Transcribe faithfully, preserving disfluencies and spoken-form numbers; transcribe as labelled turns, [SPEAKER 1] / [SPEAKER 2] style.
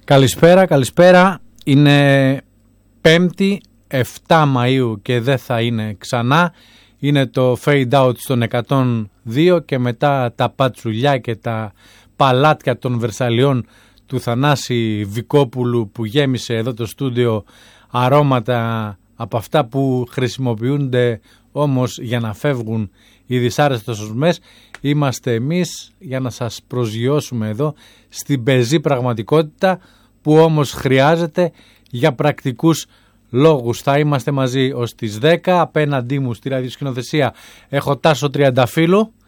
[SPEAKER 1] Καλησπέρα, καλησπέρα. Είναι πέμπτη, εφτά Μαΐου και δεν θα είναι ξανά. Είναι το fade out στον εκατόν δύο και μετά τα πατσουλιά και τα παλάτια των Βερσαλιών του Θανάση Βικόπουλου που γέμισε εδώ το στούντιο αρώματα από αυτά που χρησιμοποιούνται όμως για να φεύγουν οι δυσάρεστες οσμές. Είμαστε εμείς για να σας προσγειώσουμε εδώ στην πεζή πραγματικότητα που όμως χρειάζεται για πρακτικούς λόγους. Θα είμαστε μαζί ως τις δέκα. Απέναντί μου στη ραδιοσκηνοθεσία έχω Τάσο Τριανταφύλου.